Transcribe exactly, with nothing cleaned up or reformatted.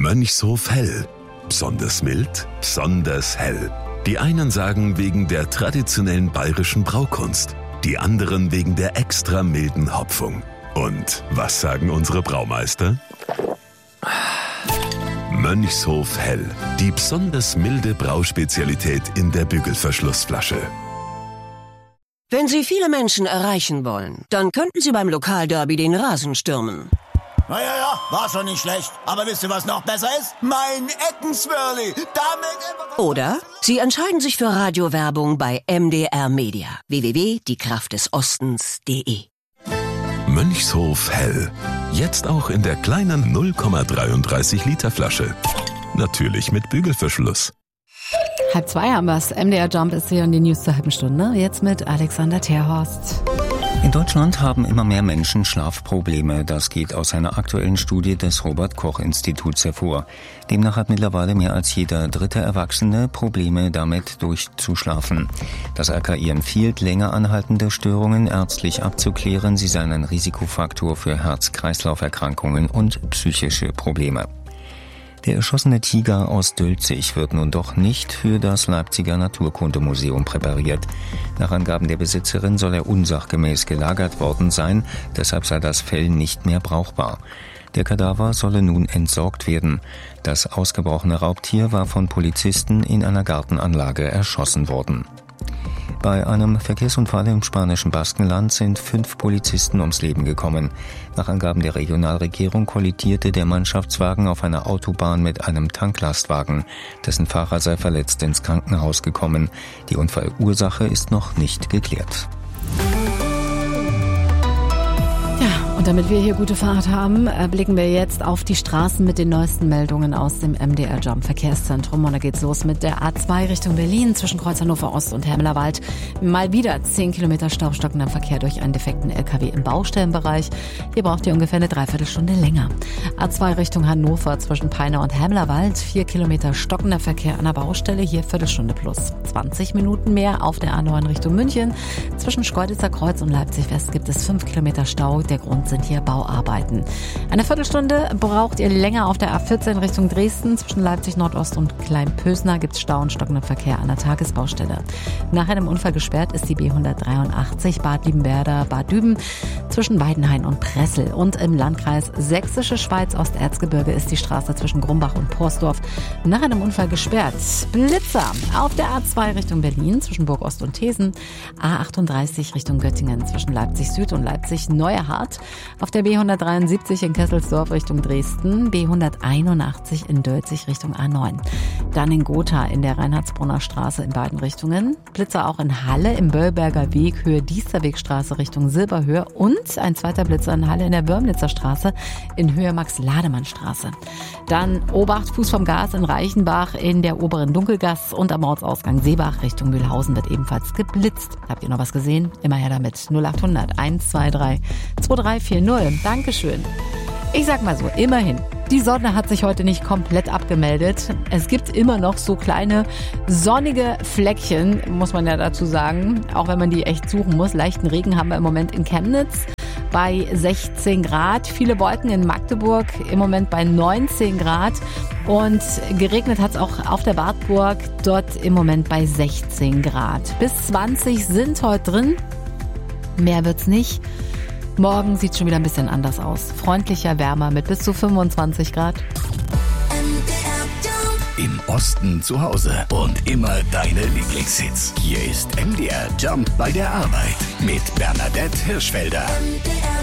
Mönchshof Hell. Besonders mild, besonders hell. Die einen sagen wegen der traditionellen bayerischen Braukunst, die anderen wegen der extra milden Hopfung. Und was sagen unsere Braumeister? Mönchshof Hell, die besonders milde Brauspezialität in der Bügelverschlussflasche. Wenn Sie viele Menschen erreichen wollen, dann könnten Sie beim Lokalderby den Rasen stürmen. Na ja, ja, war schon nicht schlecht. Aber wisst ihr, was noch besser ist? Mein Eckenswirli. Damit... Oder Sie entscheiden sich für Radiowerbung bei M D R Media. w w w punkt die kraft des ostens punkt de. Mönchshof Hell. Jetzt auch in der kleinen null Komma dreiunddreißig Liter Flasche. Natürlich mit Bügelverschluss. Halb zwei haben wir's. M D R Jump ist hier in die News zur halben Stunde. Jetzt mit Alexander Terhorst. In Deutschland haben immer mehr Menschen Schlafprobleme. Das geht aus einer aktuellen Studie des Robert-Koch-Instituts hervor. Demnach hat mittlerweile mehr als jeder dritte Erwachsene Probleme damit durchzuschlafen. Das R K I empfiehlt, länger anhaltende Störungen ärztlich abzuklären. Sie seien ein Risikofaktor für Herz-Kreislauf-Erkrankungen und psychische Probleme. Der erschossene Tiger aus Dölzig wird nun doch nicht für das Leipziger Naturkundemuseum präpariert. Nach Angaben der Besitzerin soll er unsachgemäß gelagert worden sein, deshalb sei das Fell nicht mehr brauchbar. Der Kadaver solle nun entsorgt werden. Das ausgebrochene Raubtier war von Polizisten in einer Gartenanlage erschossen worden. Bei einem Verkehrsunfall im spanischen Baskenland sind fünf Polizisten ums Leben gekommen. Nach Angaben der Regionalregierung kollidierte der Mannschaftswagen auf einer Autobahn mit einem Tanklastwagen. Dessen Fahrer sei verletzt ins Krankenhaus gekommen. Die Unfallursache ist noch nicht geklärt. Und damit wir hier gute Fahrt haben, blicken wir jetzt auf die Straßen mit den neuesten Meldungen aus dem M D R Jump Verkehrszentrum. Und da geht's los mit der A zwei Richtung Berlin zwischen Kreuz Hannover Ost und Hermelerwald. Mal wieder zehn Kilometer staubstockender Verkehr durch einen defekten L K W im Baustellenbereich. Hier braucht ihr ungefähr eine Dreiviertelstunde länger. A zwei Richtung Hannover zwischen Peine und Hermelerwald. vier Kilometer stockender Verkehr an der Baustelle. Hier Viertelstunde plus. zwanzig Minuten mehr auf der A neun Richtung München. Zwischen Schkeuditzer Kreuz und Leipzig West gibt es fünf Kilometer Stau. Der Grund sind hier Bauarbeiten. Eine Viertelstunde braucht ihr länger auf der A vierzehn Richtung Dresden. Zwischen Leipzig Nordost und Kleinpösner gibt es Stau und stockenden Verkehr an der Tagesbaustelle. Nach einem Unfall gesperrt ist die B hundertdreiundachtzig Bad Liebenwerda Bad Düben zwischen Weidenhain und Pressel. Und im Landkreis Sächsische Schweiz Osterzgebirge ist die Straße zwischen Grumbach und Porsdorf nach einem Unfall gesperrt. Blitzer auf der A zwei Richtung Berlin zwischen Burg Ost und Thesen. A achtunddreißig Richtung Göttingen zwischen Leipzig Süd und Leipzig Neuerhardt. Auf der B hundertdreiundsiebzig in Kesselsdorf Richtung Dresden, B hunderteinundachtzig in Dölzig Richtung A neun. Dann in Gotha in der Reinhardsbrunner Straße in beiden Richtungen. Blitzer auch in Halle im Böllberger Weg, Höhe Diesterwegstraße Richtung Silberhöhe. Und ein zweiter Blitzer in Halle in der Wörmlitzer Straße in Höhe Max-Lademann-Straße. Dann Obacht, Fuß vom Gas in Reichenbach in der oberen Dunkelgasse und am Ortsausgang Seebach Richtung Mühlhausen wird ebenfalls geblitzt. Habt ihr noch was gesehen? Immer her damit. null achthundert eins zwei drei zwei drei vier null. Dankeschön. Ich sag mal so, immerhin. Die Sonne hat sich heute nicht komplett abgemeldet. Es gibt immer noch so kleine sonnige Fleckchen, muss man ja dazu sagen. Auch wenn man die echt suchen muss. Leichten Regen haben wir im Moment in Chemnitz bei sechzehn Grad. Viele Wolken in Magdeburg im Moment bei neunzehn Grad. Und geregnet hat es auch auf der Wartburg, dort im Moment bei sechzehn Grad. Bis zwanzig sind heute drin. Mehr wird's nicht. Morgen sieht schon wieder ein bisschen anders aus. Freundlicher, wärmer mit bis zu fünfundzwanzig Grad. Im Osten zu Hause und immer deine Lieblingshits. Hier ist M D R Jump bei der Arbeit mit Bernadette Hirschfelder.